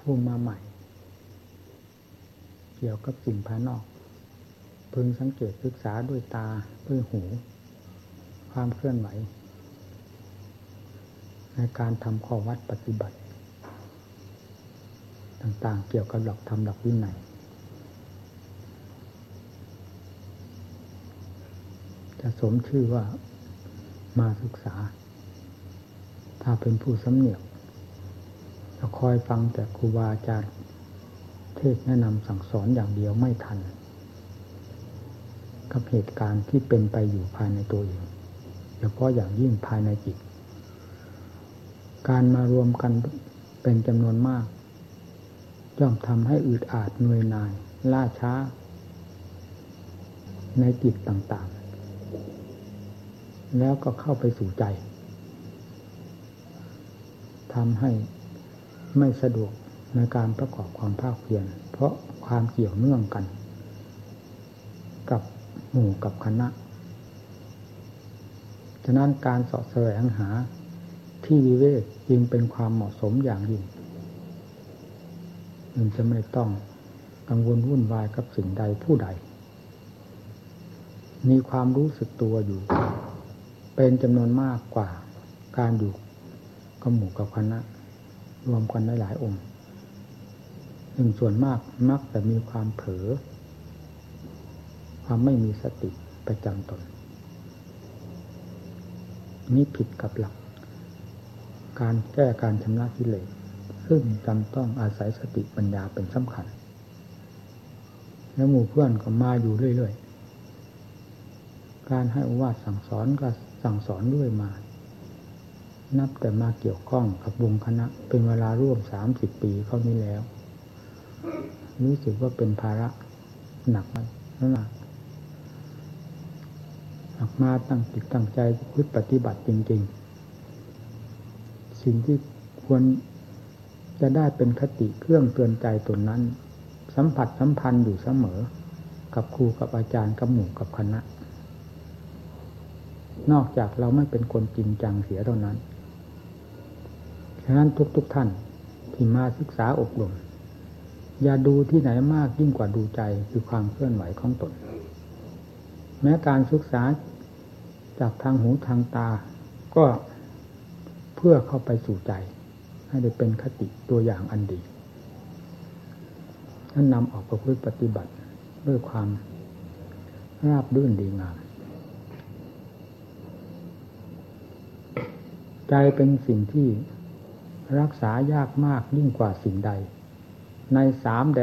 ผู้มาใหม่เกี่ยวกับสิ่งภายนอกพึงสังเกตศึกษาด้วยตาด้วยหูความเคลื่อนไหวในการทำข้อวัดปฏิบัติต่างๆเกี่ยวกับหลักธรรมหลักวินัยจะสมชื่อว่ามาศึกษาถ้าเป็นผู้สำเนียกจะคอยฟังแต่ครูบาอาจารย์เทศแนะนำสั่งสอนอย่างเดียวไม่ทันกับเหตุการณ์ที่เป็นไปอยู่ภายในตัวเองเฉพาะอย่างยิ่งภายในจิตการมารวมกันเป็นจำนวนมากย่อมทำให้อึดอัดเหนื่อยหน่ายล่าช้าในจิตต่างๆแล้วก็เข้าไปสู่ใจทำให้ไม่สะดวกในการประกอบความภาคเพียรเพราะความเกี่ยวเนื่องกันกับหมู่กับคณะฉะนั้นการเสาะแสวงหาที่วิเวกจึงเป็นความเหมาะสมอย่างยิ่งมันจะไม่ต้องกังวลวุ่นวายกับสิ่งใดผู้ใดมีความรู้สึกตัวอยู่เป็นจำนวนมากกว่าการอยู่กับหมู่กับคณะรวมกันได้หลายองค์ซึ่งส่วนมากมักแต่มีความเผลอความไม่มีสติประจำตนนี่ผิดกับหลักการแก้การชำระกิเลสซึ่งจำต้องอาศัยสติปัญญาเป็นสำคัญแล้วหมู่เพื่อนก็มาอยู่เรื่อยๆการให้โอวาทสั่งสอนก็สั่งสอนด้วยมานับแต่มาเกี่ยวข้องกับวงคณะเป็นเวลาร่วม30 ปีเข้านี้แล้วรู้สึกว่าเป็นภาระหนักนั่นแหละหากมาตั้งจิตตั้งใจพึ่งปฏิบัติจริงๆสิ่งที่ควรจะได้เป็นคติเครื่องเตือนใจตนนั้นสัมผัสสัมพันธ์อยู่เสมอกับครูกับอาจารย์กับหมู่กับคณะนอกจากเราไม่เป็นคนจริงจังเสียเท่านั้นฉะนั้นทุกท่านที่มาศึกษาอบรมอย่าดูที่ไหนมากยิ่งกว่าดูใจคือความเคลื่อนไหวของตนแม้การศึกษาจากทางหูทางตาก็เพื่อเข้าไปสู่ใจให้ได้เป็นคติตัวอย่างอันดีท่านนำออกประพฤติปฏิบัติด้วยความราบรื่นดีงามใจเป็นสิ่งที่รักษายากมากยิ่งกว่าสิ่งใดใน3 แด